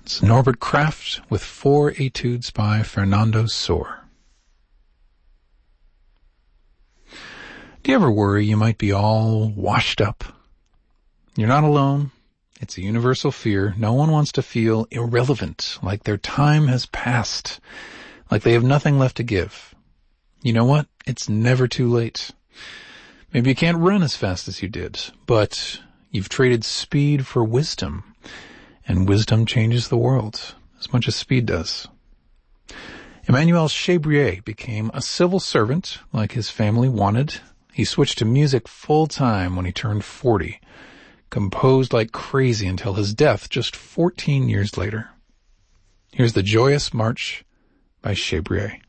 It's Norbert Kraft with 4 Etudes by Fernando Sor. Do you ever worry you might be all washed up? You're not alone. It's a universal fear. No one wants to feel irrelevant, like their time has passed, like they have nothing left to give. You know what? It's never too late. Maybe you can't run as fast as you did, but you've traded speed for wisdom, and wisdom changes the world as much as speed does. Emmanuel Chabrier became a civil servant like his family wanted. He switched to music full-time when he turned 40, composed like crazy until his death just 14 years later. Here's the Joyous March by Chabrier.